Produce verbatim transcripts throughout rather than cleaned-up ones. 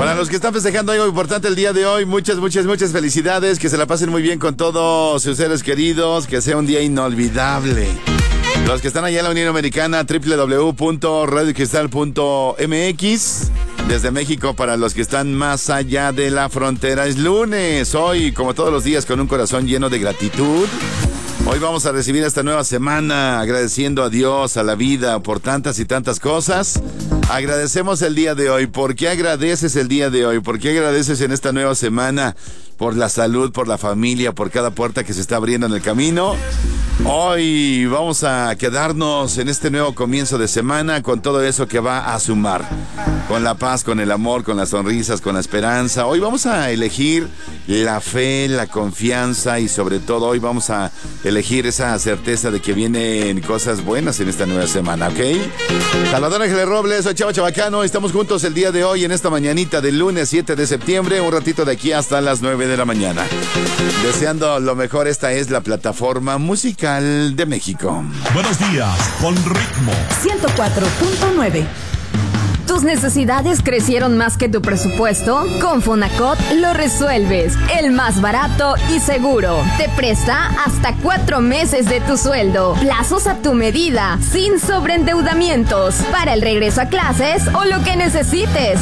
Para los que están festejando algo importante el día de hoy, muchas, muchas, muchas felicidades. Que se la pasen muy bien con todos sus seres queridos. Que sea un día inolvidable. Los que están allá en la Unión Americana, doble u doble u doble u punto radio cristal punto m x. Desde México, para los que están más allá de la frontera, es lunes. Hoy, como todos los días, con un corazón lleno de gratitud. Hoy vamos a recibir esta nueva semana agradeciendo a Dios, a la vida, por tantas y tantas cosas. Agradecemos el día de hoy. ¿Por qué agradeces el día de hoy? ¿Por qué agradeces en esta nueva semana? Por la salud, por la familia, por cada puerta que se está abriendo en el camino. Hoy vamos a quedarnos en este nuevo comienzo de semana con todo eso que va a sumar. Con la paz, con el amor, con las sonrisas, con la esperanza. Hoy vamos a elegir la fe, la confianza y sobre todo hoy vamos a elegir esa certeza de que vienen cosas buenas en esta nueva semana, ¿ok? Salvador Ángeles Robles, soy Chava Chabacano. Estamos juntos el día de hoy en esta mañanita del lunes siete de septiembre. Un ratito de aquí hasta las nueve de la mañana. Deseando lo mejor, esta es la plataforma musical de México. Buenos días, con ritmo. ciento cuatro punto nueve. ¿Tus necesidades crecieron más que tu presupuesto? Con Fonacot lo resuelves. El más barato y seguro. Te presta hasta cuatro meses de tu sueldo. Plazos a tu medida, sin sobreendeudamientos. Para el regreso a clases o lo que necesites.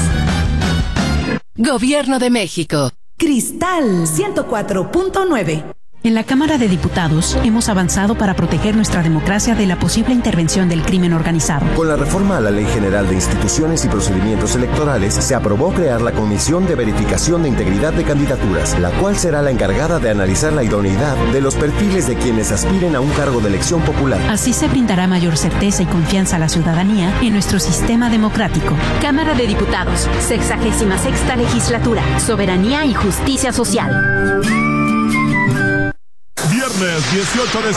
Gobierno de México. Cristal ciento cuatro punto nueve. En la Cámara de Diputados hemos avanzado para proteger nuestra democracia de la posible intervención del crimen organizado. Con la reforma a la Ley General de Instituciones y Procedimientos Electorales, se aprobó crear la Comisión de Verificación de Integridad de Candidaturas, la cual será la encargada de analizar la idoneidad de los perfiles de quienes aspiren a un cargo de elección popular. Así se brindará mayor certeza y confianza a la ciudadanía en nuestro sistema democrático. Cámara de Diputados, sexagésima sexta legislatura, soberanía y justicia social. Viernes dieciocho de